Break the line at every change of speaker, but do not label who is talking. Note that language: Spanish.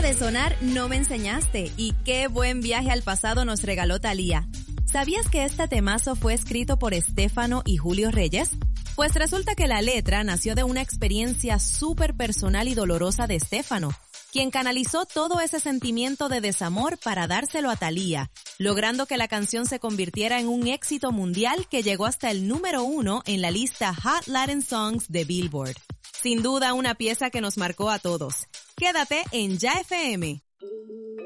de sonar No me enseñaste y qué buen viaje al pasado nos regaló Thalía. ¿Sabías que este temazo fue escrito por Estéfano y Julio Reyes? Pues resulta que la letra nació de una experiencia súper personal y dolorosa de Estéfano, quien canalizó todo ese sentimiento de desamor para dárselo a Thalía, logrando que la canción se convirtiera en un éxito mundial que llegó hasta el número 1 en la lista Hot Latin Songs de Billboard. Sin duda una pieza que nos marcó a todos. Quédate en Ya FM.